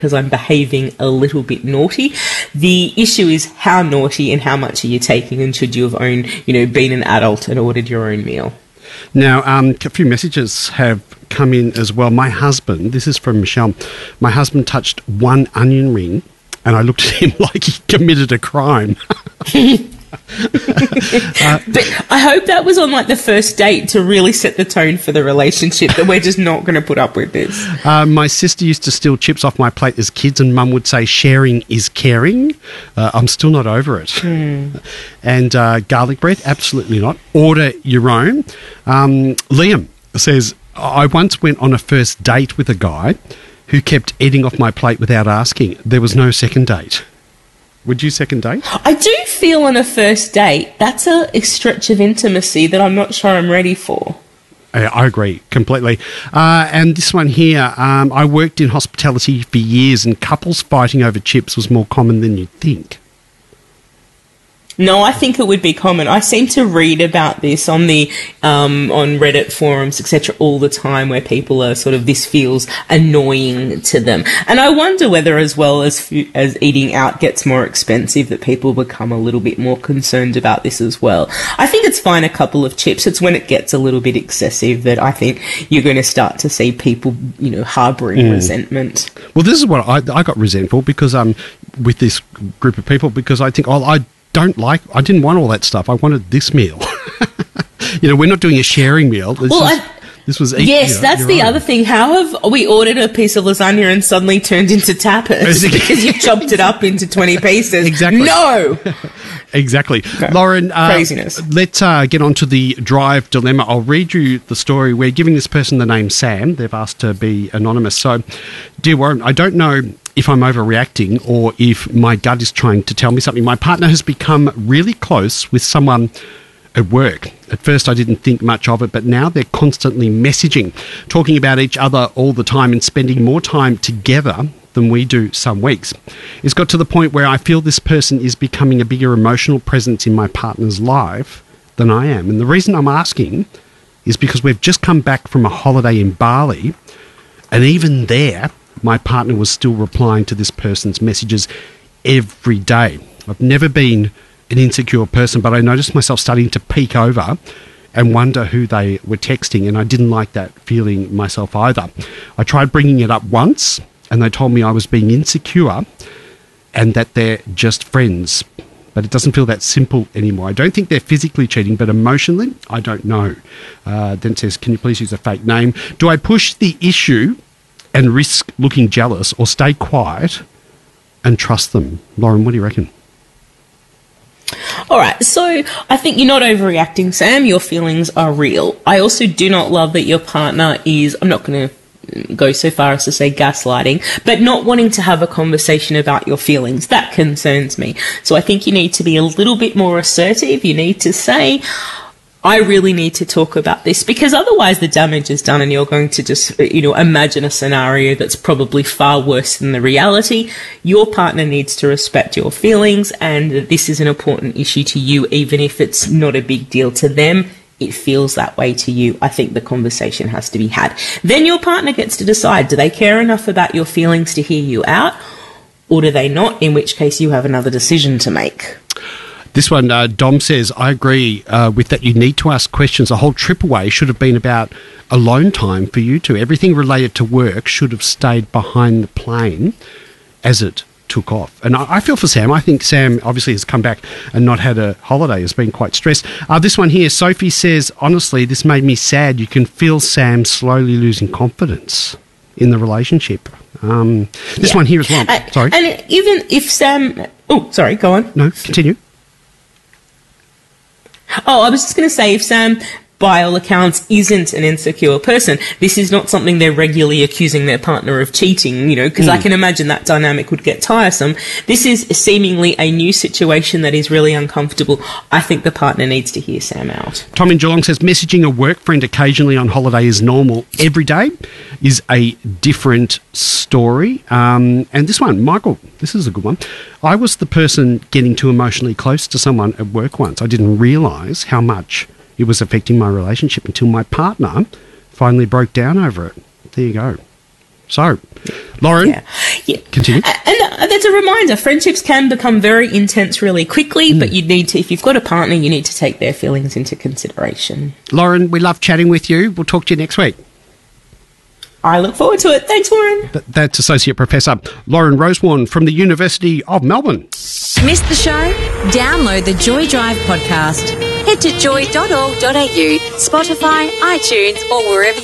because I'm behaving a little bit naughty. The issue is how naughty and how much are you taking, and should you have been an adult and ordered your own meal. Now, a few messages have come in as well. My husband, this is from Michelle, my husband touched one onion ring and I looked at him like he committed a crime. But I hope that was on the first date to really set the tone for the relationship, that we're just not going to put up with this. My sister used to steal chips off my plate as kids, and Mum would say sharing is caring. I'm still not over it. And garlic bread, absolutely not. Order your own. Liam says, I once went on a first date with a guy who kept eating off my plate without asking. There was no second date. Would you second date? I do feel on a first date, that's a stretch of intimacy that I'm not sure I'm ready for. I agree completely. And this one here, I worked in hospitality for years and couples fighting over chips was more common than you'd think. No, I think it would be common. I seem to read about this on the on Reddit forums, etc., all the time, where people are sort of, this feels annoying to them. And I wonder whether, as well as eating out gets more expensive, that people become a little bit more concerned about this as well. I think it's fine, a couple of chips. It's when it gets a little bit excessive that I think you're going to start to see people, harbouring resentment. Well, this is what I got resentful because with this group of people, because I think, I didn't want all that stuff. I wanted this meal. We're not doing a sharing meal. This was yes, that's the other thing. How have we ordered a piece of lasagna and suddenly turned into tapas because you've chopped it up into 20 pieces? Exactly. No! Exactly. Okay. Lauren, craziness. Let's get on to the drive dilemma. I'll read you the story. We're giving this person the name Sam. They've asked to be anonymous. So, dear Warren, I don't know if I'm overreacting or if my gut is trying to tell me something. My partner has become really close with someone at work. At first I didn't think much of it, but now they're constantly messaging, talking about each other all the time and spending more time together than we do some weeks. It's got to the point where I feel this person is becoming a bigger emotional presence in my partner's life than I am. And the reason I'm asking is because we've just come back from a holiday in Bali, and even there, my partner was still replying to this person's messages every day. I've never been an insecure person, but I noticed myself starting to peek over and wonder who they were texting, and I didn't like that feeling myself either. I tried bringing it up once, and they told me I was being insecure and that they're just friends. But it doesn't feel that simple anymore. I don't think they're physically cheating, but emotionally, I don't know. Then it says, can you please use a fake name? Do I push the issue and risk looking jealous, or stay quiet and trust them? Lauren, what do you reckon? All right, so I think you're not overreacting, Sam. Your feelings are real. I also do not love that your partner is, I'm not going to go so far as to say gaslighting, but not wanting to have a conversation about your feelings. That concerns me. So I think you need to be a little bit more assertive. You need to say, I really need to talk about this, because otherwise the damage is done and you're going to just, imagine a scenario that's probably far worse than the reality. Your partner needs to respect your feelings, and this is an important issue to you, even if it's not a big deal to them. It feels that way to you. I think the conversation has to be had. Then your partner gets to decide, do they care enough about your feelings to hear you out, or do they not, in which case you have another decision to make. This one, Dom says, I agree with that. You need to ask questions. The whole trip away should have been about alone time for you two. Everything related to work should have stayed behind the plane as it took off. And I feel for Sam. I think Sam obviously has come back and not had a holiday, has been quite stressed. This one here, Sophie says, honestly, this made me sad. You can feel Sam slowly losing confidence in the relationship. This one here as well. Sorry. And even if Sam... Oh, sorry, go on. No, continue. Oh, I was just going to say, if Sam, by all accounts, isn't an insecure person, this is not something they're regularly accusing their partner of cheating, because I can imagine that dynamic would get tiresome. This is seemingly a new situation that is really uncomfortable. I think the partner needs to hear Sam out. Tom in Geelong says, messaging a work friend occasionally on holiday is normal. Every day is a different story. And this one, Michael, this is a good one. I was the person getting too emotionally close to someone at work once. I didn't realise how much it was affecting my relationship until my partner finally broke down over it. There you go. So, Lauren, Yeah. continue. And that's a reminder, friendships can become very intense really quickly, but you need to, if you've got a partner, you need to take their feelings into consideration. Lauren, we love chatting with you. We'll talk to you next week. I look forward to it. Thanks, Warren. That's Associate Professor Lauren Rosewarne from the University of Melbourne. Missed the show? Download the Joy Drive podcast. Head to joy.org.au, Spotify, iTunes, or wherever